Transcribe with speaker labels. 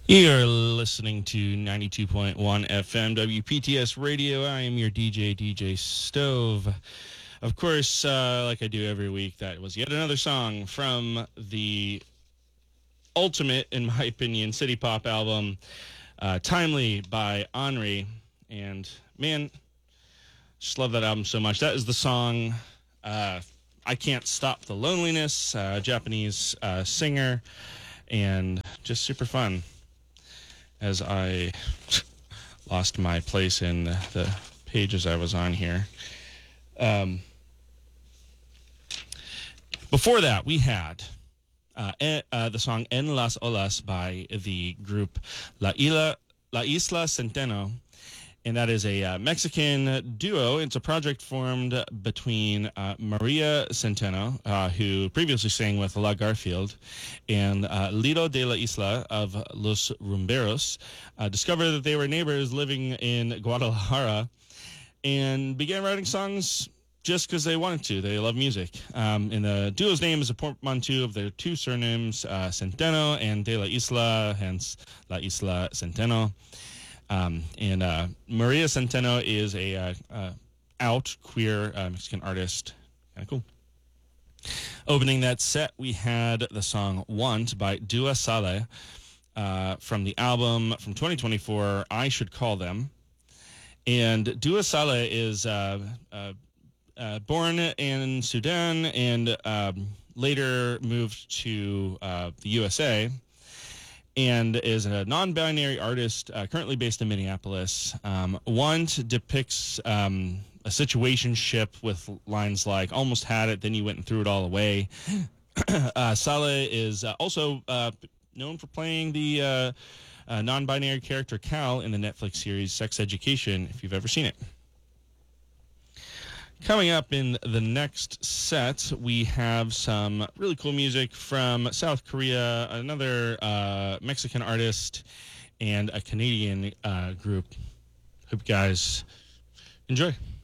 Speaker 1: You're listening to 92.1 FM WPTS Radio. I am your DJ Stove. Of course, like I do every week, that was yet another song from the ultimate, in my opinion, city pop album, Timely by Henri. And man, just love that album so much. That is the song I Can't Stop the Loneliness, Japanese singer, and just super fun. As I lost my place in the pages I was on here. Before that, we had the song En las Olas by the group La Isla Centeno. And that is a Mexican duo. It's a project formed between Maria Centeno, who previously sang with La Garfield, and Lito de la Isla of Los Rumberos, discovered that they were neighbors living in Guadalajara and began writing songs just because they wanted to. They love music. And the duo's name is a portmanteau of their two surnames, Centeno and de la Isla, hence La Isla Centeno. And Maria Centeno is a out queer Mexican artist. Kind of cool. Opening that set, we had the song Want by Dua Saleh from the album from 2024, I Should Call Them. And Dua Saleh is born in Sudan and later moved to the USA. And is a non-binary artist currently based in Minneapolis. Want depicts a situationship with lines like, almost had it, then you went and threw it all away. Saleh is also known for playing the non-binary character Cal in the Netflix series Sex Education, if you've ever seen it. Coming up in the next set, we have some really cool music from South Korea, another Mexican artist, and a Canadian group. Hope you guys enjoy.